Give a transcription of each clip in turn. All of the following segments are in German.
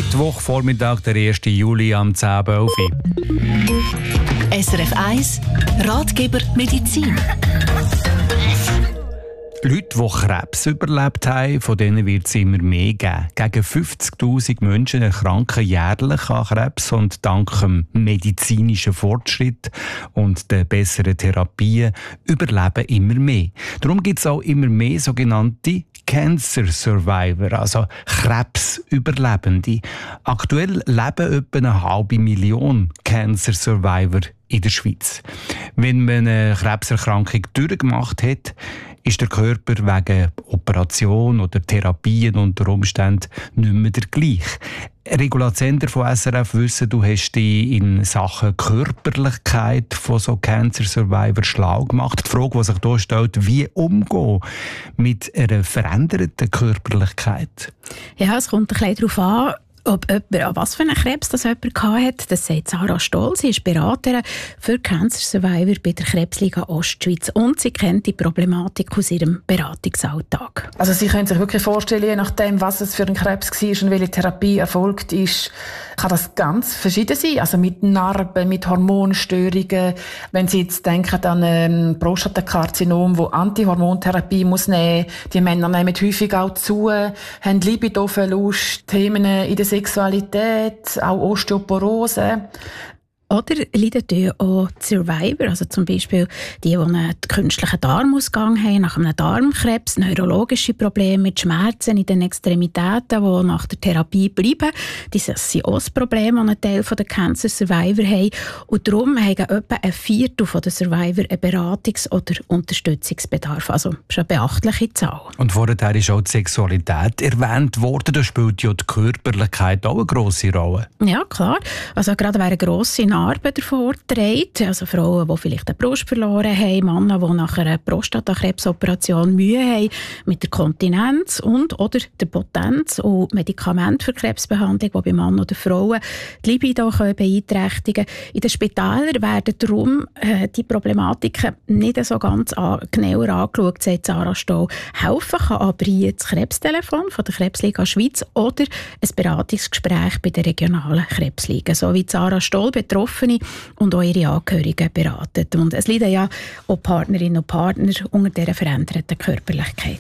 Mittwochvormittag, der 1. Juli am 10.11 Uhr. SRF 1 Ratgeber Medizin. Leute, die Krebs überlebt haben, von denen wird es immer mehr geben. Gegen 50'000 Menschen erkranken jährlich an Krebs und dank dem medizinischen Fortschritt und den besseren Therapien überleben immer mehr. Darum gibt es auch immer mehr sogenannte Cancer Survivor, also Krebsüberlebende. Aktuell leben etwa 500'000 Cancer Survivor in der Schweiz. Wenn man eine Krebserkrankung durchgemacht hat, ist der Körper wegen Operation oder Therapien unter Umständen nicht mehr der gleiche. Regula Zender von SRF wissen, du hast dich in Sachen Körperlichkeit von so Cancer Survivor schlau gemacht. Die Frage, die sich hier stellt, wie umgehen mit einer veränderten Körperlichkeit? Ja, es kommt ein bisschen darauf an, ob jemand, was für einen Krebs das jemand hatte. Das sagt Sarah Stoll. Sie ist Beraterin für Cancer Survivor bei der Krebsliga Ostschweiz und sie kennt die Problematik aus ihrem Beratungsalltag. Also Sie können sich wirklich vorstellen, je nachdem, was es für ein Krebs war und welche Therapie erfolgt ist, kann das ganz verschieden sein. Also mit Narben, mit Hormonstörungen. Wenn Sie jetzt denken an ein Prostatakarzinom, wo Antihormontherapie muss nehmen, die Männer nehmen häufig auch zu, haben Libidoverlust, Themen in der Sexualität, auch Osteoporose. Oder leiden auch die Survivor, also zum Beispiel die einen künstlichen Darmausgang haben, nach einem Darmkrebs, neurologische Probleme mit Schmerzen in den Extremitäten, die nach der Therapie bleiben. Das sind auch das Problem, das ein Teil der Cancer Survivor haben. Und darum haben etwa ein Viertel der Survivor einen Beratungs- oder Unterstützungsbedarf. Also das ist eine beachtliche Zahl. Und vorher ist auch die Sexualität erwähnt worden. Da spielt ja die Körperlichkeit auch eine grosse Rolle. Ja, klar. Also gerade wer eine grosse Narben davor trägt, also Frauen, die vielleicht eine Brust verloren haben, Männer, die nach einer Prostatakrebsoperation Mühe haben mit der Kontinenz und oder der Potenz und Medikamente für Krebsbehandlung, die bei Männern oder Frauen die Libido beeinträchtigen können. In den Spitälern werden darum die Problematiken nicht so ganz genauer angeschaut, sagt Sarah Stoll. Helfen kann aber hier das Krebstelefon von der Krebsliga Schweiz oder ein Beratungsgespräch bei der regionalen Krebsliga, so wie Sarah Stoll Betroffene und auch ihre Angehörigen beraten. Und es leiden ja auch Partnerinnen und Partner unter dieser veränderten Körperlichkeit.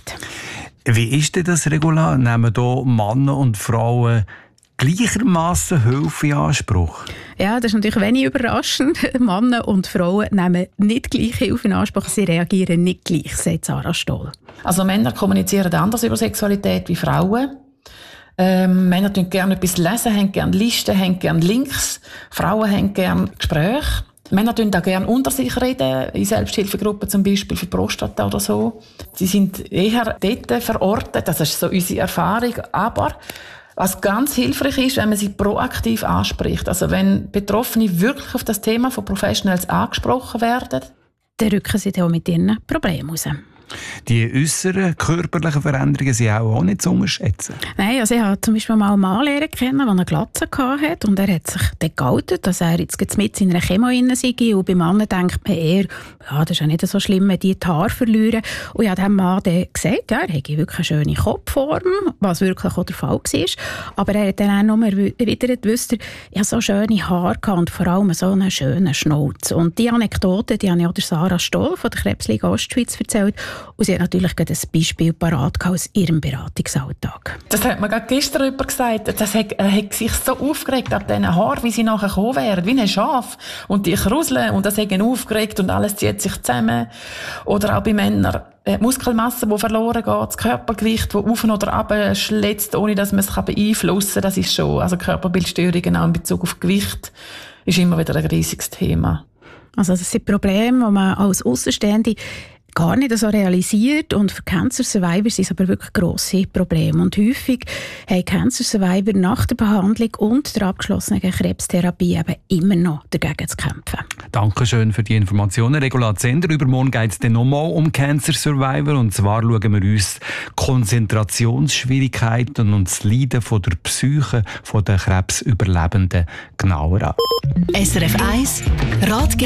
Wie ist denn das, Regula? Nehmen hier Männer und Frauen gleichermaßen Hilfe in Anspruch? Ja, das ist natürlich wenig überraschend. Männer und Frauen nehmen nicht gleich Hilfe in Anspruch. Sie reagieren nicht gleich, sagt Sarah Stoll. Also Männer kommunizieren anders über Sexualität wie Frauen. Männer lesen gerne etwas, haben gerne Listen, haben gerne Links. Frauen haben gerne Gespräche. Männer reden auch gerne unter sich reden, in Selbsthilfegruppen zum Beispiel für Prostata oder so. Sie sind eher dort verortet, das ist so unsere Erfahrung. Aber was ganz hilfreich ist, wenn man sie proaktiv anspricht. Also wenn Betroffene wirklich auf das Thema von Professionals angesprochen werden, dann rücken sie auch mit ihren Problemen raus. Die äußeren körperlichen Veränderungen sind auch nicht zu unterschätzen. Nein, also ich habe zum Beispiel mal einen Mann lernen kennen, der eine Glatze hatte und er hat sich dann geoutet, dass er jetzt mit seiner Chemo drin sei und beim Mann denkt man eher, ja, das ist ja nicht so schlimm, wenn die Haare verlieren. Und ich habe dem Mann dann gesagt, ja, er hätte wirklich eine schöne Kopfform, was wirklich auch der Fall war. Aber er hat dann auch noch erwidert, wusst ihr, ich hatte so schöne Haare und vor allem so einen schönen Schnauz. Und die Anekdote, die habe ich auch der Sarah Stoll von der Krebsliga Ostschweiz erzählt. Und sie hat natürlich ein Beispiel parat aus ihrem Beratungsalltag. Das hat mir gerade gestern jemand gesagt. Er hat sich so aufgeregt ab diesen Haaren, wie sie nachher gekommen wären, wie ein Schaf. Und die Kruseln, und das hat ihn aufgeregt und alles zieht sich zusammen. Oder auch bei Männern. Die Muskelmasse, die verloren geht, das Körpergewicht, das auf oder ab schlägt, ohne dass man es beeinflussen kann, das ist schon. Also Körperbildstörungen auch in Bezug auf Gewicht ist immer wieder ein riesiges Thema. Also das sind Probleme, die man als Aussenstehende gar nicht so realisiert. Und für Cancer Survivor sind es aber wirklich grosse Probleme. Und häufig haben Cancer Survivor nach der Behandlung und der abgeschlossenen Krebstherapie eben immer noch dagegen zu kämpfen. Dankeschön für die Informationen, Regula Zender. Übermorgen geht es dann nochmal um Cancer Survivor. Und zwar schauen wir uns Konzentrationsschwierigkeiten und das Leiden von der Psyche der Krebsüberlebenden genauer an. SRF 1 Ratgeber